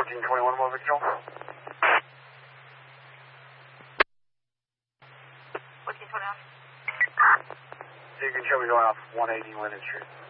1421 more Victor. You can show me going off 180 Linden Street.